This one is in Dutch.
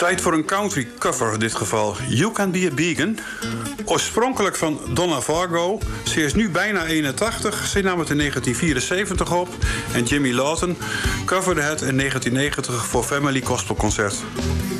Tijd voor een country cover in dit geval. You Can Be a Beacon. Oorspronkelijk van Donna Fargo. Ze is nu bijna 81. Ze nam het in 1974 op. En Jimmy Lawton coverde het in 1990 voor Family Gospel Concert.